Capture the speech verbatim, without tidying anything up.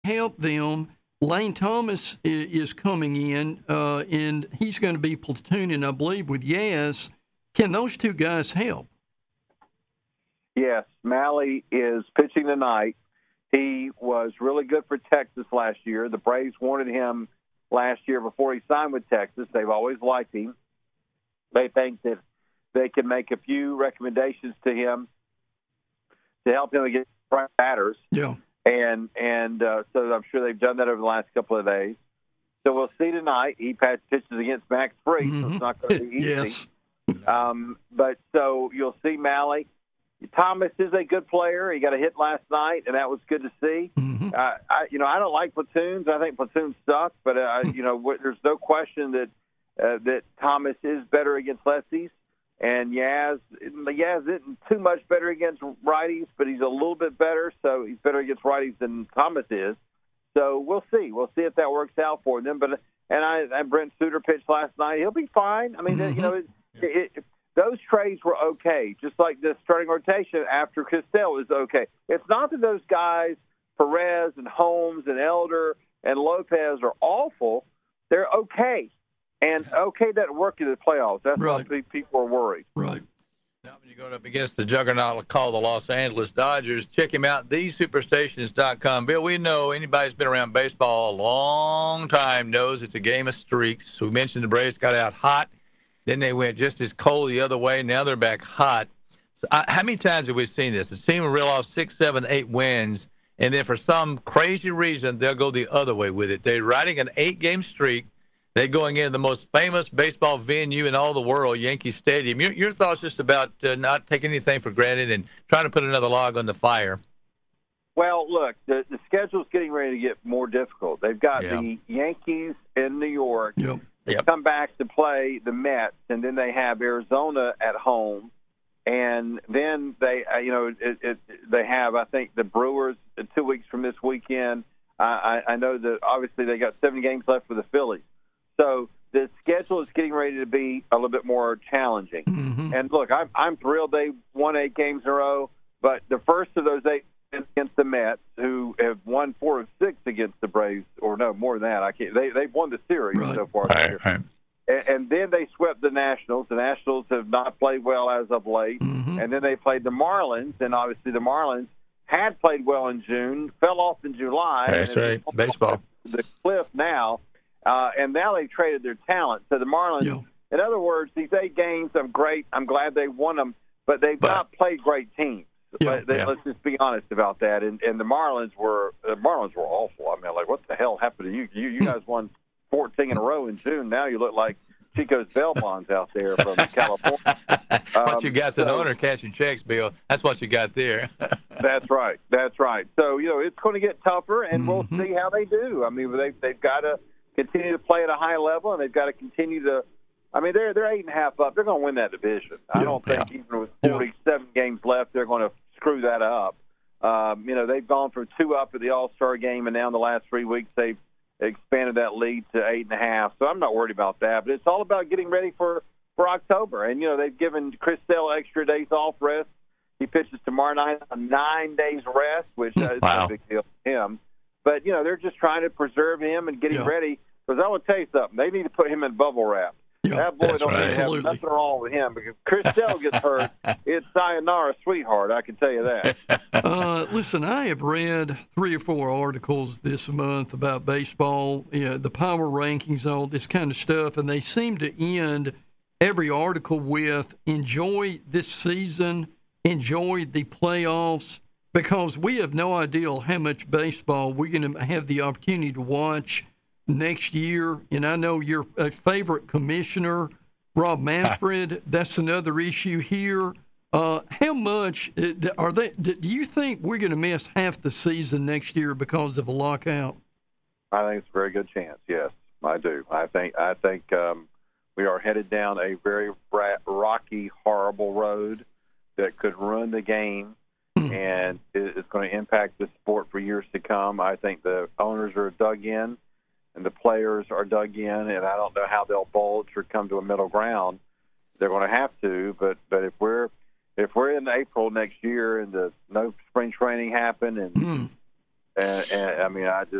help them? Lane Thomas is coming in, uh, and he's going to be platooning, I believe, with Yaz. Can those two guys help? Yes, Malley is pitching tonight. He was really good for Texas last year. The Braves wanted him last year before he signed with Texas. They've always liked him. They think that they can make a few recommendations to him to help him against front batters. Yeah. And and uh, so I'm sure they've done that over the last couple of days. So we'll see tonight. He pitches against Max Fried, mm-hmm. so it's not going to be easy. Yes. Um, but so you'll see Malley. Thomas is a good player. He got a hit last night, and that was good to see. Mm-hmm. Uh, I, you know, I don't like platoons. I think platoons suck. But uh, you know, there's no question that uh, that Thomas is better against lefties. And Yaz, Yaz isn't too much better against righties, but he's a little bit better. So he's better against righties than Thomas is. So we'll see. We'll see if that works out for them. But and I and Brent Suter pitched last night. He'll be fine. I mean, mm-hmm. you know, it, it, it, those trades were okay. Just like the starting rotation after Castell is okay. It's not that those guys, Perez and Holmes and Elder and Lopez, are awful. They're okay. And okay, that worked in the playoffs. That's right. why people are worried. Right. Now, when you're going up against the juggernaut called the Los Angeles Dodgers, check him out, the superstations dot com. Bill, we know anybody who's been around baseball a long time knows it's a game of streaks. We mentioned the Braves got out hot. Then they went just as cold the other way. Now they're back hot. So, uh, how many times have we seen this? A team will reel off six, seven, eight wins, and then for some crazy reason, they'll go the other way with it. They're riding an eight-game streak. They're going into the most famous baseball venue in all the world, Yankee Stadium. Your, your thoughts just about uh, not taking anything for granted and trying to put another log on the fire? Well, look, the, the schedule's getting ready to get more difficult. They've got yeah. the Yankees in New York. Yep. They yep. come back to play the Mets, and then they have Arizona at home. And then they, uh, you know, it, it, they have, I think, the Brewers two weeks from this weekend. I, I, I know that obviously they got seven games left for the Phillies. So the schedule is getting ready to be a little bit more challenging. Mm-hmm. And look, I'm, I'm thrilled they won eight games in a row, but the first of those eight against the Mets, who have won four of six against the Braves, or no, more than that. I can't. They they've won the series right. so far. Right, right. And, and then they swept the Nationals. The Nationals have not played well as of late. Mm-hmm. And then they played the Marlins, and obviously the Marlins had played well in June, fell off in July. That's and right. Baseball. The cliff now. Uh, and now they've traded their talent. So the Marlins, yeah. in other words, these eight games, I'm great. I'm glad they won them, but they've but, not played great teams. Yeah, they, yeah. Let's just be honest about that. And, and the Marlins were the Marlins were awful. I mean, like, what the hell happened to you? You, you guys won fourteen in a row in June. Now you look like Chico's bail bonds out there from California. What um, you got to so, the owner cashing checks, Bill. That's what you got there. That's right. That's right. So, you know, it's going to get tougher, and Mm-hmm. we'll see how they do. I mean, they, they've got to continue to play at a high level, and they've got to continue to – I mean, they're they're eight and a half up. They're going to win that division. I Yeah, don't think yeah. even with forty-seven yeah. games left, they're going to screw that up. Um, you know, they've gone from two up at the All-Star game, and now in the last three weeks they've expanded that lead to eight and a half. So I'm not worried about that. But it's all about getting ready for, for October. And, you know, they've given Chris Sale extra days off rest. He pitches tomorrow night on nine days rest, which uh, is wow. no big deal for him. But, you know, they're just trying to preserve him and get him Yeah. ready. Because I will tell you something. They need to put him in bubble wrap. Yeah, that boy that's don't right. need to have Absolutely. nothing wrong with him. Because Chris Sale gets hurt, it's sayonara, sweetheart. I can tell you that. Uh, listen, I have read three or four articles this month about baseball, you know, the power rankings, all this kind of stuff, and they seem to end every article with enjoy this season, enjoy the playoffs, because we have no idea how much baseball we're going to have the opportunity to watch next year. And I know your uh, favorite commissioner, Rob Manfred, that's another issue here. Uh, how much are they? Do you think we're going to miss half the season next year because of a lockout? I think it's a very good chance. Yes, I do. I think I think um, we are headed down a very rocky, horrible road that could ruin the game, Hmm. and it's going to impact the sport for years to come. I think the owners are dug in, and the players are dug in, and I don't know how they'll bulge or come to a middle ground. They're going to have to, but but if we're If we're in April next year and the no spring training happen and Mm. and, and I mean, I just